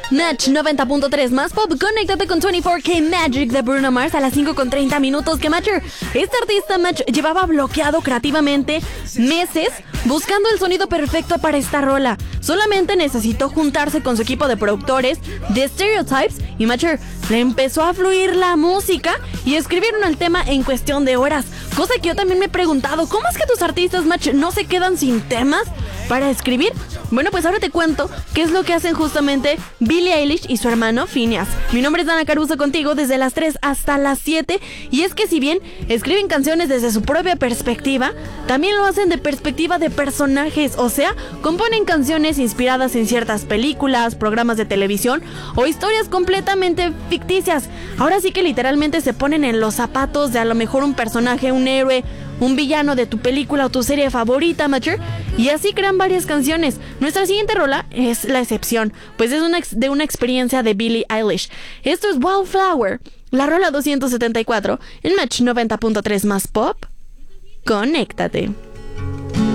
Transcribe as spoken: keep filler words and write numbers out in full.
Match noventa punto tres más pop, conéctate con veinticuatro K Magic de Bruno Mars a las cinco con treinta minutos. Que Matcher, este artista Match llevaba bloqueado creativamente meses buscando el sonido perfecto para esta rola. Solamente necesitó juntarse con su equipo de productores de Stereotypes y Matcher le empezó a fluir la música y escribieron el tema en cuestión de horas. Cosa que yo también me he preguntado, ¿cómo es que tus artistas Match no se quedan sin temas para escribir? Bueno, pues ahora te cuento qué es lo que hacen justamente Billie Eilish y su hermano Phineas. Mi nombre es Dana Caruso, contigo desde las tres hasta las siete. Y es que si bien escriben canciones desde su propia perspectiva, también lo hacen de perspectiva de personajes. O sea, componen canciones inspiradas en ciertas películas, programas de televisión o historias completamente ficticias. Ahora sí que literalmente se ponen en los zapatos de a lo mejor un personaje, un héroe, un villano de tu película o tu serie favorita, Matcher, y así crean varias canciones. Nuestra siguiente rola es la excepción, pues es una ex- de una experiencia de Billie Eilish. Esto es Wildflower, la rola doscientos setenta y cuatro, en Match noventa punto tres más pop. Conéctate.